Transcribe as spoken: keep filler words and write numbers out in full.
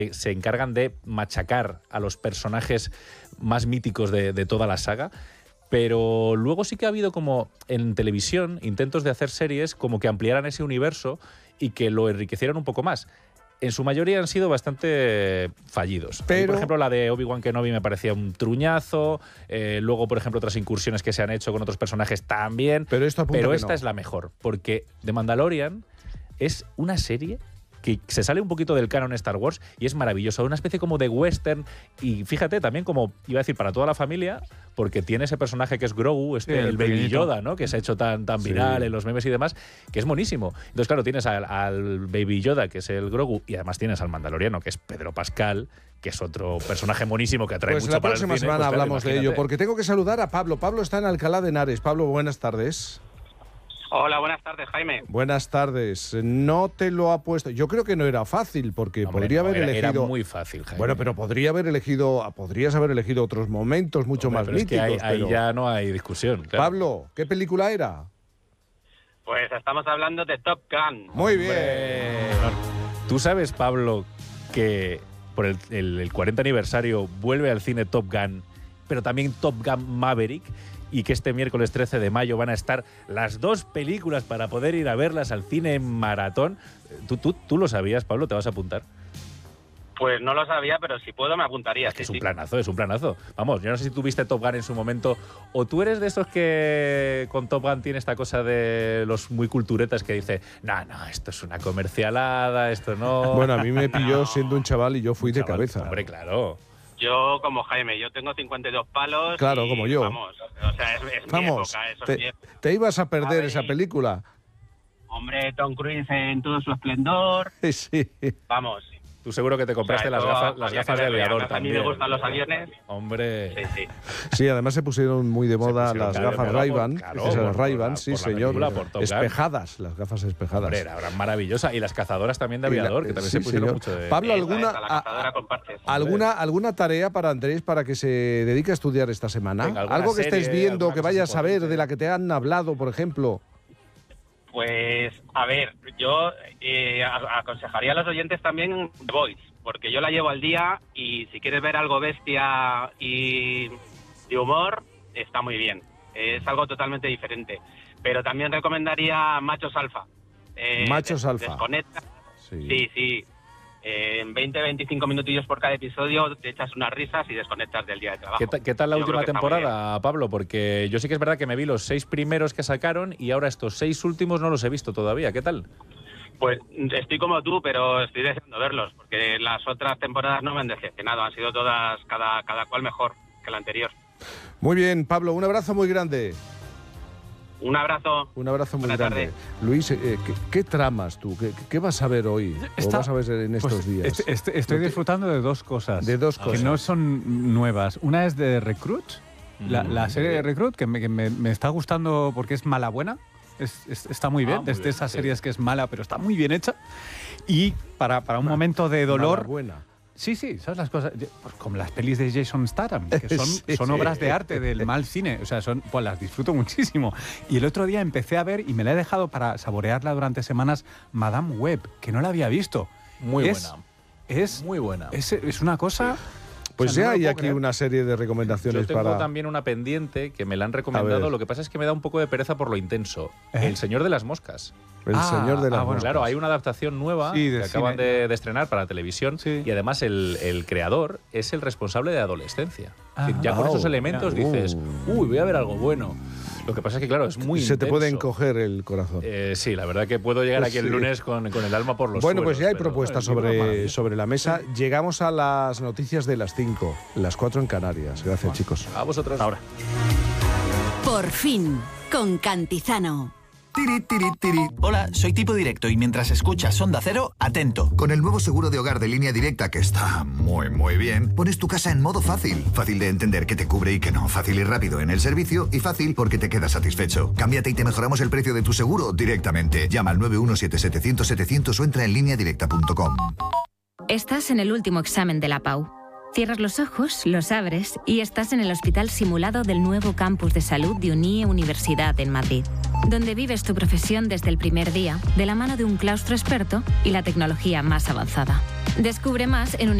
se encargan de machacar a los personajes más míticos de, de toda la saga. Pero luego sí que ha habido como en televisión intentos de hacer series como que ampliaran ese universo y que lo enriquecieran un poco más. En su mayoría han sido bastante fallidos. Pero... Ahí, por ejemplo, la de Obi-Wan Kenobi me parecía un truñazo. Eh, luego, por ejemplo, otras incursiones que se han hecho con otros personajes también. Pero, esto pero esta no. es la mejor, porque The Mandalorian es una serie que se sale un poquito del canon Star Wars y es maravilloso, una especie como de western, y fíjate, también como iba a decir para toda la familia, porque tiene ese personaje que es Grogu, este, sí, el, el Baby Yoda, ¿no? Que se ha hecho tan, tan viral sí. en los memes y demás, que es monísimo. Entonces, claro, tienes al, al Baby Yoda, que es el Grogu, y además tienes al Mandaloriano, que es Pedro Pascal, que es otro personaje monísimo que atrae pues mucho para el cine. Pues la próxima semana pues, claro, hablamos imagínate. de ello, porque tengo que saludar a Pablo. Pablo está en Alcalá de Henares. Pablo, buenas tardes. Hola, buenas tardes, Jaime. Buenas tardes. No te lo ha puesto. Yo creo que no era fácil, porque Hombre, podría no, haber era, elegido. Era muy fácil, Jaime. Bueno, pero podría haber elegido, podrías haber elegido otros momentos mucho Hombre, más pero míticos. Es que ahí, pero... ahí ya no hay discusión. Claro. Pablo, ¿qué película era? Pues estamos hablando de Top Gun. Muy bien. Tú sabes, Pablo, que por el, el, el cuarenta aniversario vuelve al cine Top Gun, pero también Top Gun Maverick, y que este miércoles trece de mayo van a estar las dos películas para poder ir a verlas al cine en maratón. ¿Tú, tú, tú lo sabías, Pablo? ¿Te vas a apuntar? Pues no lo sabía, pero si puedo me apuntaría. Es que sí, es un sí. planazo, es un planazo. Vamos, yo no sé si tú viste Top Gun en su momento, o tú eres de estos que con Top Gun tiene esta cosa de los muy culturetas que dice, no, no, esto es una comercialada, esto no... Bueno, a mí me pilló No. siendo un chaval y yo fui Un de chaval, cabeza. Hombre, claro. Yo, como Jaime, yo tengo cincuenta y dos palos. Claro, y, como yo. Vamos, o sea, es, es Vamos, mi época, eso te, es mi época. te ibas a perder A ver, esa película. Hombre, Tom Cruise en todo su esplendor. Sí. Vamos. Tú seguro que te compraste O sea, las eso gafas, las había gafas que de verlo. aviador Además, también. A mí me gustan los aviones. Hombre. Sí, sí. Sí, además se pusieron muy de moda pusieron las cada vez gafas de moda Ray-Ban, por- claro, esas por- por Ray-Ban, la- sí por la señor, película, por Top Gun. espejadas, las gafas espejadas. Hombre, era maravillosa. Y las cazadoras también de Y la- aviador, que también sí, se pusieron señor. mucho de... Pablo, Esa, ¿alguna, esa, la a- cazadora con parches. ¿alguna, ¿alguna tarea para Andrés para que se dedique a estudiar esta semana? Venga, alguna Algo que estés serie, viendo, alguna que cosa vayas a ver, importante. de la que te han hablado, por ejemplo. Pues, a ver, yo eh, a- aconsejaría a los oyentes también The Voice, porque yo la llevo al día y si quieres ver algo bestia y de humor, está muy bien. Es algo totalmente diferente. Pero también recomendaría Machos Alfa. Eh, Machos des- Alfa. Desconecta. Sí. Sí, sí. Eh, en veinte a veinticinco minutillos por cada episodio te echas unas risas y desconectas del día de trabajo. ¿Qué, ta- qué tal la Yo última creo que está muy temporada, Pablo? Porque yo sí que es verdad que me vi los seis primeros que sacaron y ahora estos seis últimos no los he visto todavía. ¿Qué tal? Pues estoy como tú, pero estoy deseando verlos, porque las otras temporadas no me han decepcionado, han sido todas, cada, cada cual mejor que la anterior. Muy bien, Pablo, un abrazo muy grande. Un abrazo. Un abrazo muy Buena grande. tarde. Luis, eh, ¿qué, qué tramas tú? ¿Qué, ¿Qué vas a ver hoy? Está- ¿O vas a ver en estos Pues, días? est- est- estoy No te- disfrutando de dos cosas. De dos cosas. Que no son nuevas. Una es de Recruit, la, Mm. la serie de Recruit, que, me, que me- me está gustando porque es mala buena. Es- es- está muy bien, Ah, muy desde bien, esas sí. series que es mala, pero está muy bien hecha. Y para, para un momento de dolor... Buena. Sí, sí, ¿sabes las cosas? Pues como las pelis de Jason Statham, que son, Sí. son obras de arte del mal cine. O sea, son, pues las disfruto muchísimo. Y el otro día empecé a ver, y me la he dejado para saborearla durante semanas, Madame Web, que no la había visto. Muy Es- buena. Es, Muy buena. es, es una cosa... Pues O sea, ya no lo hay puedo aquí creer. una serie de recomendaciones Yo tengo para... también una pendiente que me la han A recomendado. ver. Lo que pasa es que me da un poco de pereza por lo intenso. ¿Eh? El Señor de las Moscas. El Ah, señor de las ah, bueno, moscas. Claro, hay una adaptación nueva Sí, de que acaban cine. de, de estrenar para televisión Sí. y además el, el creador es el responsable de adolescencia. Es decir, Ah. ya con Oh, esos elementos mira. dices, Uh. uy, voy a ver algo bueno. Lo que pasa es que, claro, es muy Se te intenso. puede encoger el corazón. Eh, sí, la verdad que puedo llegar Pues aquí el sí. lunes con, con el alma por los Bueno, pues suelos, ya hay pero propuestas el libro es sobre, maravilloso. sobre la mesa. Llegamos a las noticias de las cinco, las cuatro en Canarias. Gracias, chicos. A vosotros. Ahora. Por fin, con Cantizano. Tiri, tiri, tiri. Hola, soy Tipo Directo y mientras escuchas Onda Cero, atento. Con el nuevo seguro de hogar de Línea Directa, que está muy, muy bien, pones tu casa en modo fácil. Fácil de entender que te cubre y que no. Fácil y rápido en el servicio y fácil porque te quedas satisfecho. Cámbiate y te mejoramos el precio de tu seguro directamente. Llama al nueve uno siete setecientos setecientos o entra en línea directa punto com. Estás en el último examen de la PAU. Cierras los ojos, los abres y estás en el hospital simulado del nuevo campus de salud de UNIE Universidad en Madrid, donde vives tu profesión desde el primer día, de la mano de un claustro experto y la tecnología más avanzada. Descubre más en